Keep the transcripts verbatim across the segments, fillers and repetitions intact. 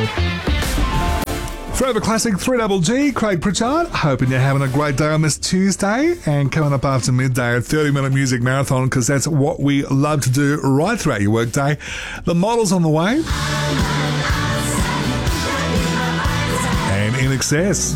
Forever Classic three Double G, Craig Pritchard. Hoping you're having a great day on this Tuesday. And coming up after midday, a thirty minute music marathon, because that's what we love to do right throughout your workday. The Model's on the way. And In Excess.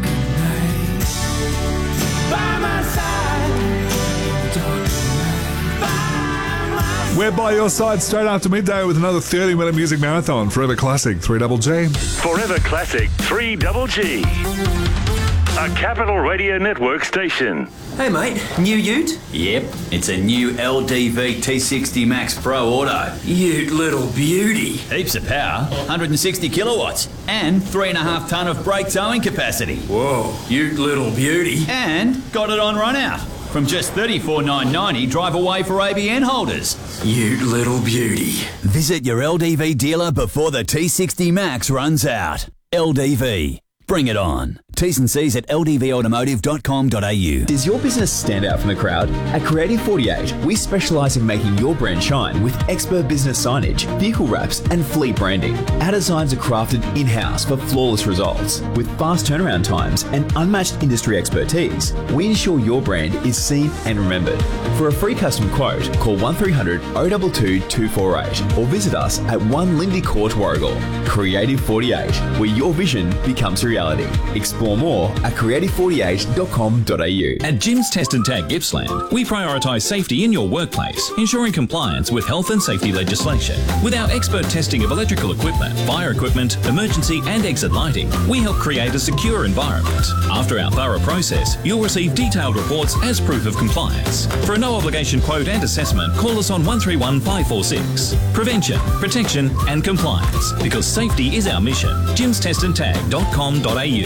We're by your side straight after midday with another thirty minute music marathon. Forever Classic three Double G. Forever Classic three Double G. A Capital Radio Network station. Hey mate, new ute? Yep, it's a new L D V T sixty Max Pro Auto. Ute little beauty. Heaps of power, one hundred sixty kilowatts, and three and a half tonne of brake towing capacity. Whoa, ute little beauty. And got it on run out. From just thirty-four thousand nine hundred ninety dollars, drive away for A B N holders. Ute little beauty. Visit your L D V dealer before the T sixty Max runs out. L D V. Bring it on. T's and C's at l d v automotive dot com dot a u. Does your business stand out from the crowd? At Creative forty-eight, we specialise in making your brand shine with expert business signage, vehicle wraps and fleet branding. Our designs are crafted in-house for flawless results. With fast turnaround times and unmatched industry expertise, we ensure your brand is seen and remembered. For a free custom quote, call one three hundred, oh two two, two four eight or visit us at one Lindy Court, Warragul. Creative forty-eight, where your vision becomes reality. Explore more at creative forty-eight dot com dot a u. At Jim's Test and Tag Gippsland, we prioritise safety in your workplace, ensuring compliance with health and safety legislation. With our expert testing of electrical equipment, fire equipment, emergency and exit lighting, we help create a secure environment. After our thorough process, you'll receive detailed reports as proof of compliance. For a no-obligation quote and assessment, call us on one three one, five four six. Prevention, protection and compliance, because safety is our mission. jims test and tag dot com dot a u.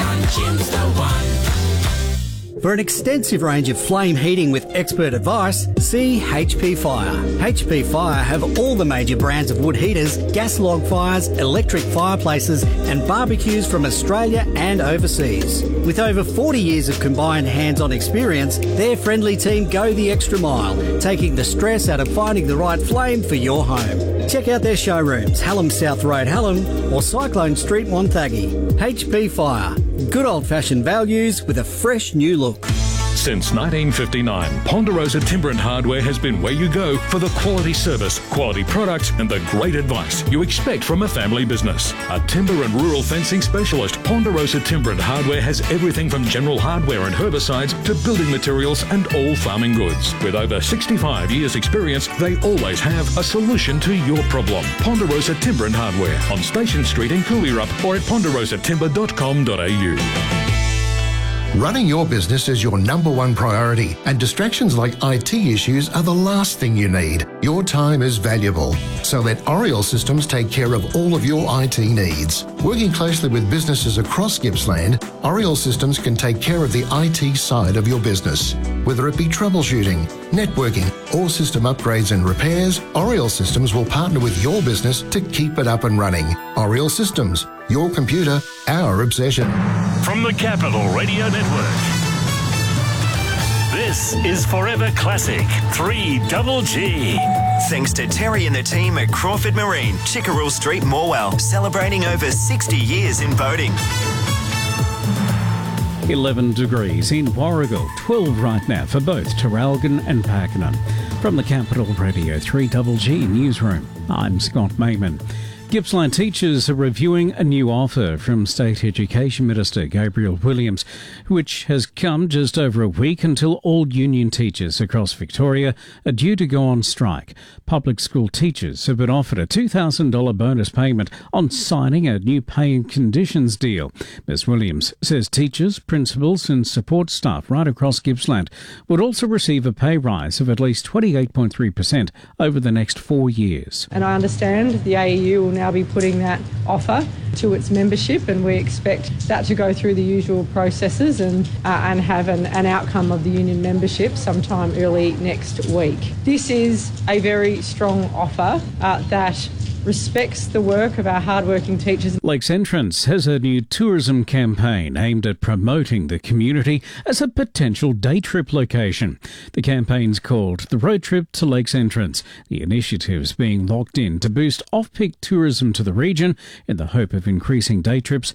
For an extensive range of flame heating with expert advice, see H P Fire. H P Fire have all the major brands of wood heaters, gas log fires, electric fireplaces and barbecues from Australia and overseas. With over forty years of combined hands-on experience, their friendly team go the extra mile, taking the stress out of finding the right flame for your home. Check out their showrooms, Hallam South Road, Hallam or Cyclone Street, Wonthaggi. H P Fire. Good old-fashioned values with a fresh new look. Since nineteen fifty-nine, Ponderosa Timber and Hardware has been where you go for the quality service, quality products and the great advice you expect from a family business. A timber and rural fencing specialist, Ponderosa Timber and Hardware has everything from general hardware and herbicides to building materials and all farming goods. With over sixty-five years experience, they always have a solution to your problem. Ponderosa Timber and Hardware on Station Street in Cooleyrup or at ponderosa timber dot com dot a u. Running your business is your number one priority, and distractions like I T issues are the last thing you need. Your time is valuable, so let Oriel Systems take care of all of your I T needs. Working closely with businesses across Gippsland, Oriel Systems can take care of the I T side of your business. Whether it be troubleshooting, networking, or system upgrades and repairs, Oriel Systems will partner with your business to keep it up and running. Oriel Systems, your computer, our obsession. From the Capital Radio Network, this is Forever Classic three Double G. Thanks to Terry and the team at Crawford Marine, Chickerell Street, Morwell, celebrating over sixty years in boating. eleven degrees in Warragul, twelve right now for both Traralgon and Pakenham. From the Capital Radio three Double G newsroom, I'm Scott Mayman. Gippsland teachers are reviewing a new offer from State Education Minister Gabriel Williams, which has come just over a week until all union teachers across Victoria are due to go on strike. Public school teachers have been offered a two thousand dollars bonus payment on signing a new pay and conditions deal. Miz Williams says teachers, principals and support staff right across Gippsland would also receive a pay rise of at least twenty-eight point three percent over the next four years. And I understand the A E U will now be putting that offer to its membership, and we expect that to go through the usual processes and uh, and have an, an outcome of the union membership sometime early next week. This is a very strong offer uh, that respects the work of our hardworking teachers. Lakes Entrance has a new tourism campaign aimed at promoting the community as a potential day trip location. The campaign's called The Road Trip to Lakes Entrance. The initiative's being locked in to boost off-peak tourism to the region in the hope of increasing day trips